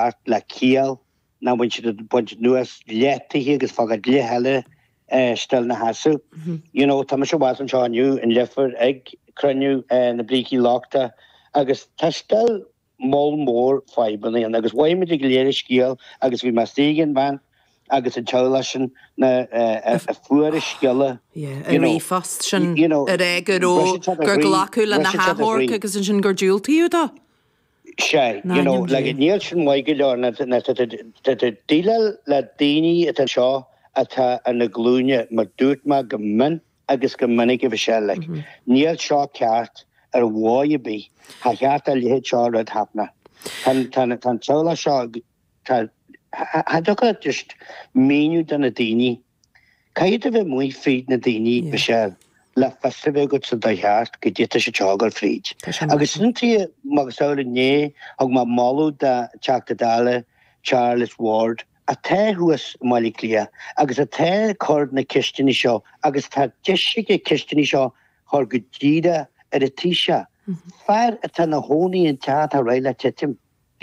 ceart le cíal na bhain si buint nuas letíí agus fagad leheile stel na hasú. Tá se was an seániu in lefer ag cruniu na bríí láta agus tá stel mol mór febanna an agus bhaimiid ag léir scíal agus bhí mas tígan ban agus an teolasin na fuair sciile. Rí fast sin gur glaú le na hathór agus sin gur dúiltíú dá? sé, le níl sin mhaige leir na díile le daoine atá seo atá an na glúne mar dúirt me go min agus go minic a bhí sé le. Níl seo ceart ar bháid bí, ha cheart a léhéad seo rud hapna. Tá teola seo ha docha just míniu den na daoine. Caiad a bheith mui fríd na daoine be sé le festival go sa daheart go dtí sé teágar fríd. Agus sin mag saola né ag má máú de teachta dála Charles Ward a té thuas mála clia agus a té cord na cisteanna seo agus tá deisiige cisteanna seo thar go díide ar a tíise. Fear a tá na hónaí an teat a réile titim,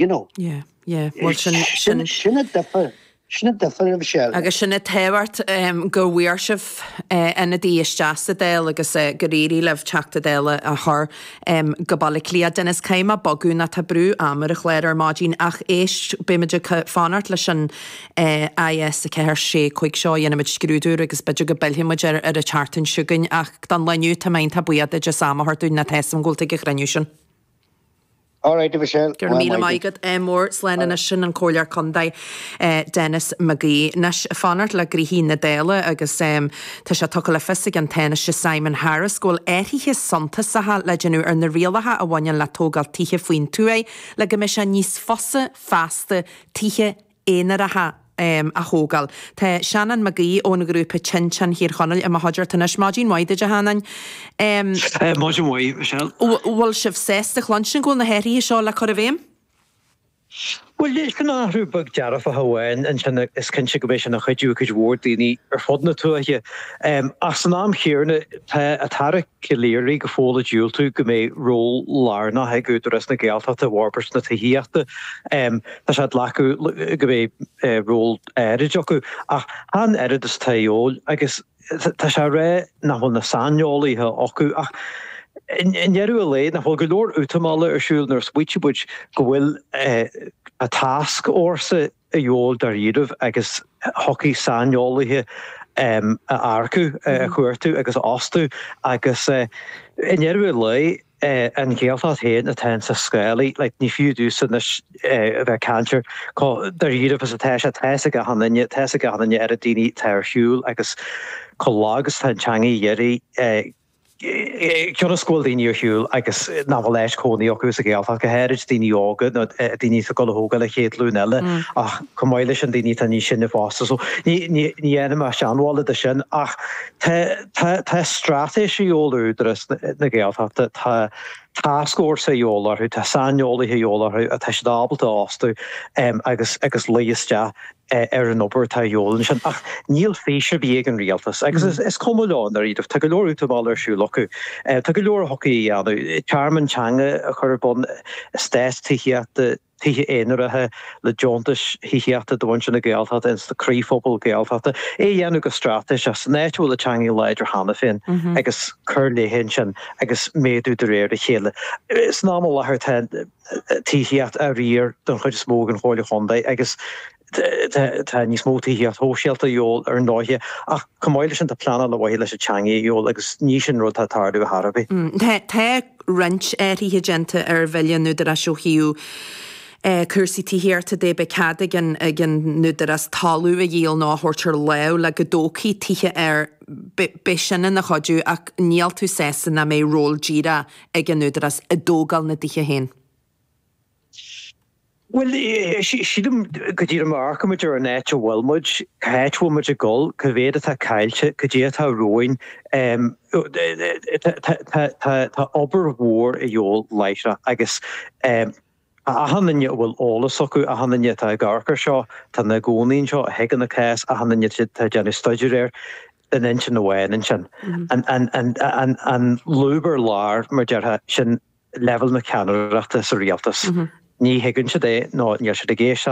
sinna defer a bhsell. Agus sinna téhart go bhuiir sih ina díosteasta déil agus go réirí leh teachta déile a th go bailla clia dennis céime bagúna tá brú amar a chléir ar mádín ach éist béimiide fanart leis an AS a ceir sé chuig seo dhéanamid scrúdú agus beidir go beilhiimiid ar a chartan siúgain ach don leniu tá main tá buiad de samhartú na team ggóilta go chreniu sin. Alright, Michelle. Gur míle maigad mór slénna sin an cóilear condaid Dennis McGee. Nes fanart le grihí na déile agus tá sé tucha le fisig an tennis se Simon Harris ggóil éirithe santa sathe le genú ar na rialathe a bhaine le tógal tithe faoin tú le go me se níos fosa fásta tithe éanarathe a hógal. Tá Shannon McGee ó na grúpa Chinchan hir chonel a haidir tan ismádín maide a hanan. Máidin mhaid, Michelle. Bhfuil sibh 6 chlansin ggóil na heirí seo le chur a bhéim? Well, leis gan áhrú bag dearaf a hawain and sin is cinse go béis na chuidú chuid mhór daoine ar fod na tuaithe. As san am chéarna a tara ciléirí go fóla dúil tú go mé ról lárna he gútaras na géalta a bharbers na taíachta. Tá sé lecu go mé ról éirid acu ach han éirid is taíol agus tá sé ré na bhfuil na sanneolaíthe acu ach in jeru a leid, na bhfuil go leor útamála ar siúil nar switchbuid go bhfuil a task orsa a jóol dar iadh agus hockey sanneolaithe a arcu a chuirtu agus ostú agus in jeru a leid an géaltá héin a ten sa scéalaí le ní fiú dúsa na bheith cantir dar iadh as a teise a hanine ar a daoine tairisiúil agus cholágus tá teangaí dhéirí Ceanna scóil daoine ar hiúil agus ná bhfuil leis cónaí agus a géaltá go héirid daoine óga nó daoine sa go thóga le chéad lúnile ach cumáile sin daoine tá ní sin na fásta so ní dhéanam a seanhála de sin ach tá stratéisi jólarúdras na géaltá tá scóir sa jólarú tá sanneolaithe jólarú a tá dábalta ástú agus léiste ar an obair tá jólan sin ach níl féisir bí an rialtas agus is cumán ar iadh tá go leor útamáil ar siú locu tá go leor hocaí anú Charman Changa a chur bon stéis tithe éanarathe le Johntas hiíachta do bhain sin na géaltha ins de críphobal géaltha dhéanú go stratais as néitúil a teangaí leidir hána fin agus chur léhéin sin agus méadú de réir a chéile. Is ná lethir tííocht a riir don chuid smóg an cháile chundaid agus tá níos mótaíocht hóisialta jóol ar náithe ach cumáile sin de plana le bhaile leis a teangaí jóol agus ní sin rud tá tardú a Harbí. Tá rint éirithe genta ar bheilionú de a seohiú cursaí tíhéirta dé be cad gin nuidir as talú a dhéal náthirtir le le go dócaí tithe ar bisinna na chodú ach níl tú sésan na mé ról díra ag an nuidir as a dógal na tithe hen. Well, sídum go dtír marcamidir an éit a bhfuilmuid caithfuid a gol go bhéad atá caiilte go dtí atá roin tá obair mhór i dheol leisre agus a hanine bhfuil ólas acu a hanine tá garcar seo tá na gcónaín seo a hegan na cás a hanine tá déanna stoidir ar den in sin na bhhain sin an lúbar lár mar deartha sin level na ceanreachta sa rialtas. Ní hegann se dé nó níor se de géis